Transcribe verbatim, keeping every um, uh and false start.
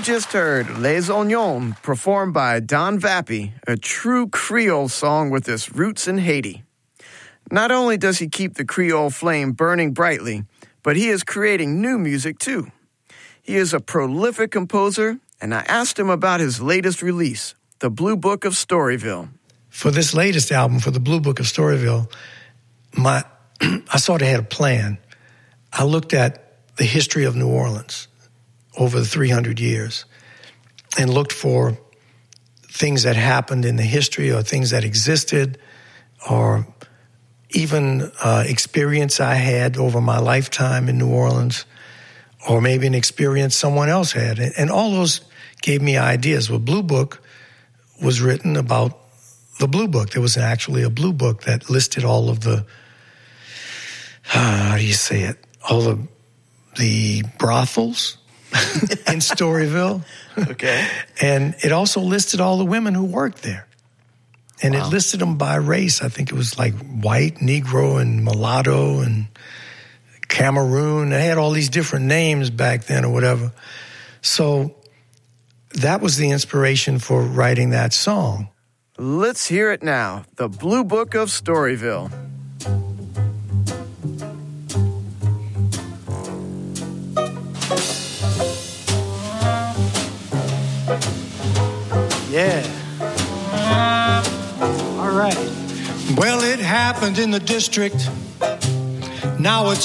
just heard Les Oignons, performed by Don Vappy, a true Creole song with its roots in Haiti. Not only does he keep the Creole flame burning brightly, but he is creating new music too. He is a prolific composer, and I asked him about his latest release, The Blue Book of Storyville. For this latest album, for The Blue Book of Storyville, my I sort of had a plan. I looked at the history of New Orleans over the three hundred years and looked for things that happened in the history or things that existed or even uh, experience I had over my lifetime in New Orleans or maybe an experience someone else had. And, and all those gave me ideas. Well, Blue Book was written about the Blue Book. There was actually a Blue Book that listed all of the, uh, how do you say it, all the, the brothels in Storyville. Okay. And it also listed all the women who worked there. And wow. It listed them by race. I think it was like white, Negro, and mulatto, and Cameroon. They had all these different names back then or whatever. So that was the inspiration for writing that song. Let's hear it now. The Blue Book of Storyville. Yeah. All right. Well, it happened in the district. Now it's